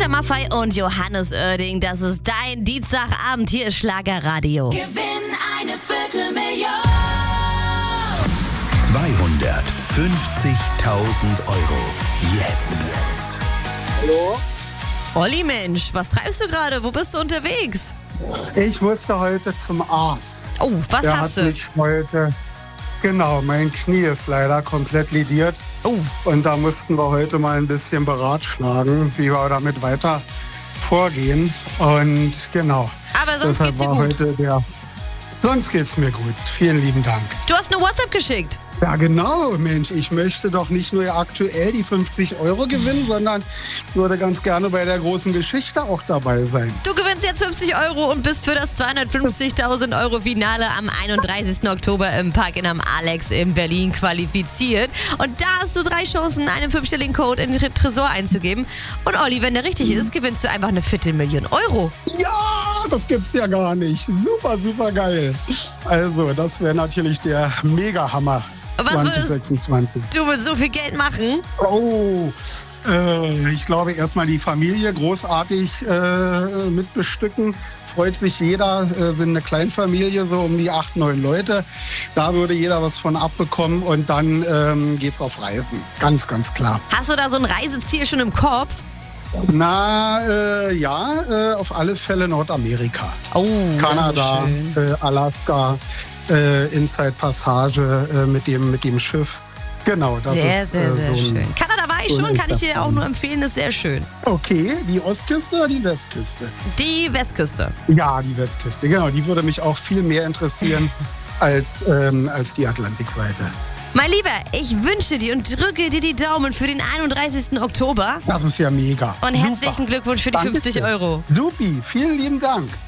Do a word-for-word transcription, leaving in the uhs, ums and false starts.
Peter Maffay und Johannes Oerding. Das ist dein Dienstagabend. Hier ist Schlagerradio. Gewinn eine Viertelmillion. zweihundertfünfzigtausend Euro. Jetzt. Hallo? Olli, Mensch, was treibst du gerade? Wo bist du unterwegs? Ich musste heute zum Arzt. Oh, was Der hast hat du? mich heute. Genau, mein Knie ist leider komplett lediert. Oh. Und da mussten wir heute mal ein bisschen beratschlagen, wie wir damit weiter vorgehen. Und genau. Aber sonst Deshalb geht's dir war gut. heute der. Sonst geht's mir gut. Vielen lieben Dank. Du hast eine WhatsApp geschickt. Ja, genau, Mensch. Ich möchte doch nicht nur aktuell die fünfzig Euro gewinnen, sondern würde ganz gerne bei der großen Geschichte auch dabei sein. Du gewinnst jetzt fünfzig Euro und bist für das zweihundertfünfzigtausend Euro Finale am einunddreißigsten Oktober im Park in am Alex in Berlin qualifiziert. Und da hast du drei Chancen, einen fünfstelligen Code in den Tresor einzugeben. Und Olli, wenn der richtig ist, gewinnst du einfach eine Viertelmillion Euro. Ja, das gibt's ja gar nicht. Super, super geil. Also, das wäre natürlich der Mega-Hammer. Was würdest zwanzig sechsundzwanzig. du mit so viel Geld machen? Oh, äh, ich glaube erstmal die Familie großartig äh, mit bestücken. Freut sich jeder, äh, sind eine Kleinfamilie, so um die acht, neun Leute. Da würde jeder was von abbekommen und dann ähm, geht's auf Reisen. Ganz, ganz klar. Hast du da so ein Reiseziel schon im Kopf? Na, äh, ja, äh, auf alle Fälle Nordamerika. Oh, Kanada, schön. äh, Alaska, äh, Inside Passage äh, mit dem mit dem Schiff. Genau, das Sehr, ist sehr, äh, sehr so ein, schön. Kanada war ich so ein schon, kann ich echter dir auch Traum. nur empfehlen, ist sehr schön. Okay, die Ostküste oder die Westküste? Die Westküste. Ja, die Westküste, genau. Die würde mich auch viel mehr interessieren als, ähm, als die Atlantikseite. Mein Lieber, ich wünsche dir und drücke dir die Daumen für den einunddreißigsten Oktober. Das ist ja mega. Und Super. herzlichen Glückwunsch für die Danke fünfzig dir. Euro. Supi, vielen lieben Dank.